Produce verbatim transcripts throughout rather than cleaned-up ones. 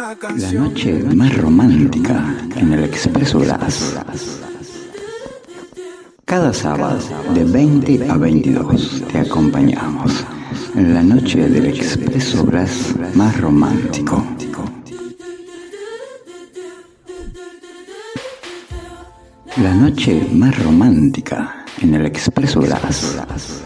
La noche más romántica en el Expreso Blas. Cada sábado de veinte a veintidós te acompañamos en la noche del Expreso Blas más romántico. La noche más romántica en el Expreso Blas.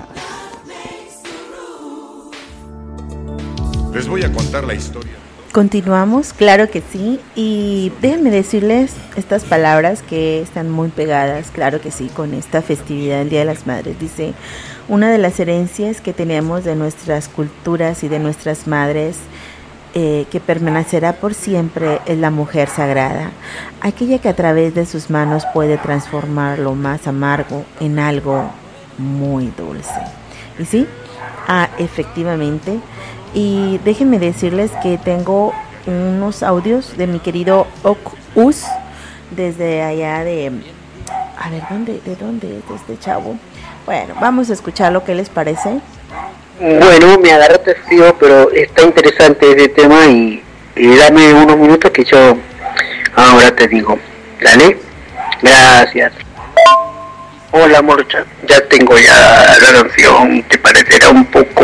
Les voy a contar la historia. Continuamos, claro que sí, y déjenme decirles estas palabras que están muy pegadas, claro que sí, con esta festividad del Día de las Madres. Dice, una de las herencias que tenemos de nuestras culturas y de nuestras madres, eh, que permanecerá por siempre, es la mujer sagrada, aquella que a través de sus manos puede transformar lo más amargo en algo muy dulce. Y sí, ah, efectivamente. Y déjenme decirles que tengo unos audios de mi querido Ocus desde allá de... A ver, ¿dónde, ¿de dónde es este chavo? Bueno, vamos a escuchar lo que les parece. Bueno, me agarraste frío, pero está interesante ese tema y, y dame unos minutos que yo ahora te digo. ¿Dale? Gracias. Hola, amor, ya, ya tengo ya la canción. ¿Te parecerá un poco...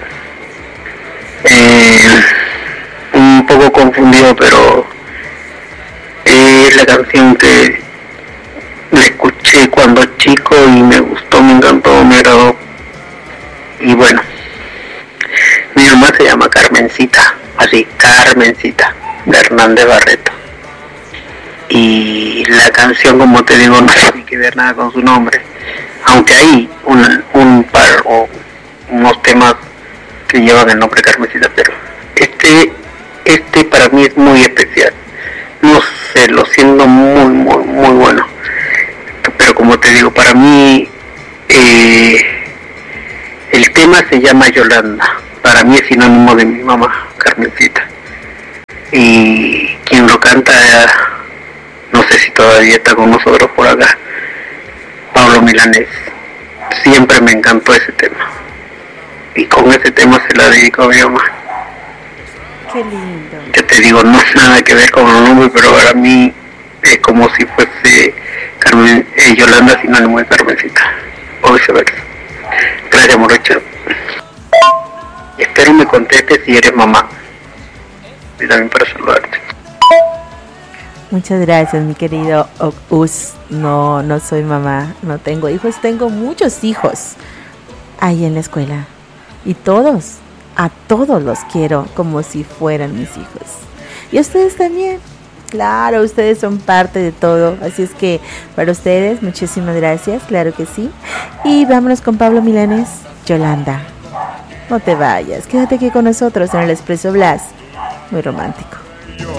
Eh, un poco confundido, pero es la canción que la escuché cuando chico y me gustó, me encantó, me agradó. Y bueno, mi mamá se llama Carmencita, así, Carmencita, de Hernández Barreto. Y la canción, como te digo, no tiene que ver nada con su nombre, aunque hay un, un par o unos temas que llevan el nombre Carmencita, pero este este para mí es muy especial, no sé, lo siento muy muy muy bueno, pero como te digo, para mí eh, el tema se llama Yolanda, para mí es sinónimo de mi mamá Carmencita, y quien lo canta, no sé si todavía está con nosotros por acá, Pablo Milanés. Siempre me encantó ese tema y con ese tema se la dedico a mi mamá. Qué lindo. Ya te digo, no es nada que ver con el nombre, pero para mí es como si fuese Carmen, eh, Yolanda sinónimo de Carmencita. O viceversa. Gracias, morocho. Espero me contestes si eres mamá. Y también para saludarte. Muchas gracias, mi querido Us. No, no soy mamá, no tengo hijos, tengo muchos hijos ahí en la escuela. Y todos, a todos los quiero como si fueran mis hijos. Y a ustedes también. Claro, ustedes son parte de todo. Así es que para ustedes, muchísimas gracias, claro que sí. Y vámonos con Pablo Milanés, Yolanda. No te vayas, quédate aquí con nosotros en el Expreso Blas. Muy romántico.